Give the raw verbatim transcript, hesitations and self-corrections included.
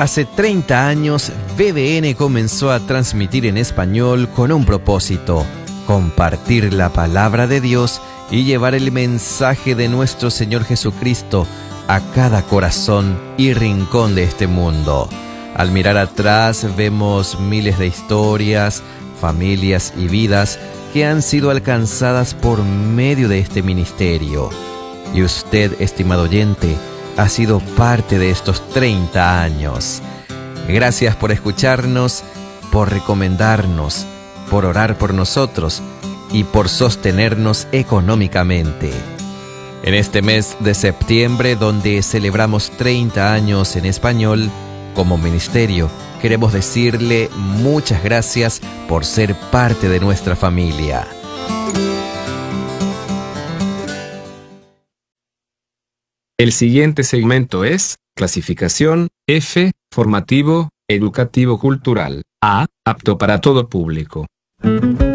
Hace treinta años, B B N comenzó a transmitir en español con un propósito: compartir la palabra de Dios y llevar el mensaje de nuestro Señor Jesucristo a cada corazón y rincón de este mundo. Al mirar atrás vemos miles de historias, familias y vidas que han sido alcanzadas por medio de este ministerio. Y usted, estimado oyente, ha sido parte de estos treinta años. Gracias por escucharnos, por recomendarnos, por orar por nosotros y por sostenernos económicamente. En este mes de septiembre, donde celebramos treinta años en español, como ministerio, queremos decirle muchas gracias por ser parte de nuestra familia. El siguiente segmento es clasificación F, formativo, educativo cultural, A, apto para todo público.